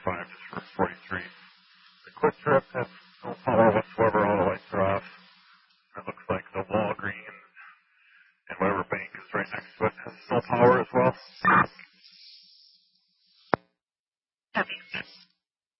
5 just for 43. The Quick Trip has no power whatsoever. All the lights are off. It looks like the Walgreens and whatever bank is right next to it has no power as well. Copy.